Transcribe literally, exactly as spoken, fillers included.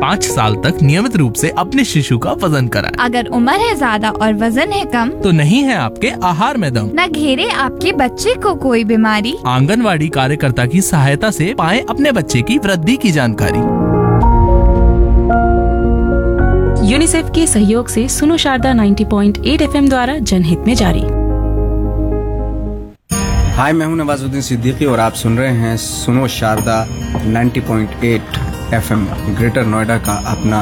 पाँच साल तक नियमित रूप से अपने शिशु का वजन कराएं। अगर उम्र है ज्यादा और वजन है कम तो नहीं है आपके आहार में दम। न घेरे आपके बच्चे को कोई बीमारी, आंगनवाड़ी कार्यकर्ता की सहायता से पाएं अपने बच्चे की वृद्धि की जानकारी। यूनिसेफ के सहयोग से सुनो शारदा नब्बे पॉइंट आठ एफएम द्वारा जनहित में जारी। हाय, मैं हूं नवाजुद्दीन सिद्दीकी और आप सुन रहे हैं सुनो शारदा नब्बे पॉइंट आठ एफएम, ग्रेटर नोएडा का अपना